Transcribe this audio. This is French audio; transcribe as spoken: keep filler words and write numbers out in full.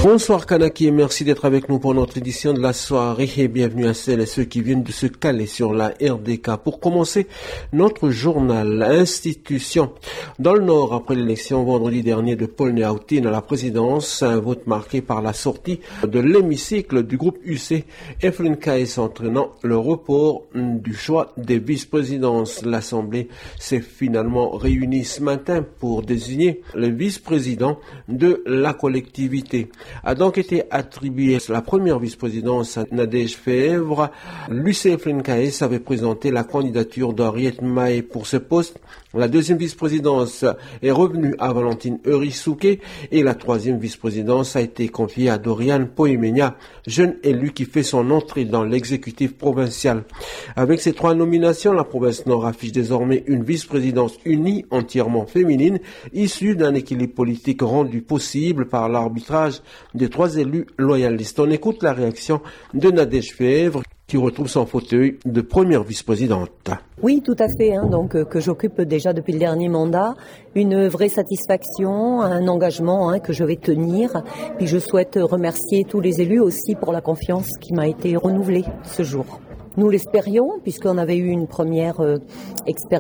Bonsoir Kanaki et merci d'être avec nous pour notre édition de la soirée et bienvenue à celles et ceux qui viennent de se caler sur la R D K. Pour commencer, notre journal Institution. Dans le Nord, après l'élection vendredi dernier de Paul Néautine à la présidence, un vote marqué par la sortie de l'hémicycle du groupe U C, Efren Kaes entraînant le report du choix des vice-présidences. L'Assemblée s'est finalement réunie ce matin pour désigner le vice-président de la collectivité. A donc été attribuée la première vice-présidence à Nadège Fèvre. L'U C Efren Kaes avait présenté la candidature d'Henriette Mahé pour ce poste. La deuxième vice-présidence est revenue à Valentine Eurissouké et la troisième vice-présidence a été confiée à Doriane Poimenia, jeune élu qui fait son entrée dans l'exécutif provincial. Avec ces trois nominations, la province Nord affiche désormais une vice-présidence unie, entièrement féminine, issue d'un équilibre politique rendu possible par l'arbitrage des trois élus loyalistes. On écoute la réaction de Nadège Fèvre qui retrouve son fauteuil de première vice-présidente. Oui, tout à fait, hein, donc euh, que j'occupe déjà depuis le dernier mandat, une vraie satisfaction, un engagement hein, que je vais tenir. Puis je souhaite remercier tous les élus aussi pour la confiance qui m'a été renouvelée ce jour. Nous l'espérions puisqu'on avait eu une première euh, expérience